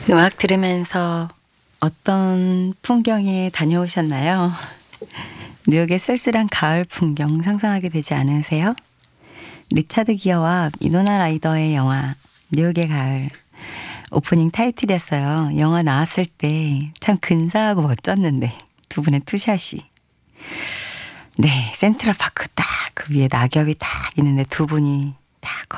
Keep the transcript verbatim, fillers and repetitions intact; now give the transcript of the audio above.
음악 들으면서 어떤 풍경에 다녀오셨나요? 뉴욕의 쓸쓸한 가을 풍경 상상하게 되지 않으세요? 리차드 기어와 위노나 라이더의 영화 뉴욕의 가을 오프닝 타이틀이었어요. 영화 나왔을 때 참 근사하고 멋졌는데 두 분의 투샷이. 네, 센트럴파크 딱 그 위에 낙엽이 딱 있는데 두 분이 딱